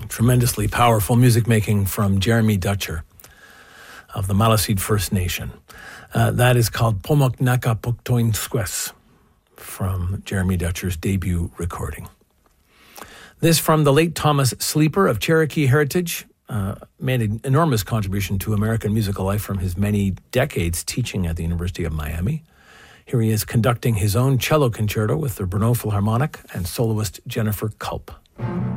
Tremendously powerful music making from Jeremy Dutcher of the Maliseet First Nation. That is called Pomok Naka Poktoin Squess from Jeremy Dutcher's debut recording. This from the late Thomas Sleeper of Cherokee heritage, made an enormous contribution to American musical life from his many decades teaching at the University of Miami. Here he is conducting his own cello concerto with the Brno Philharmonic and soloist Jennifer Culp.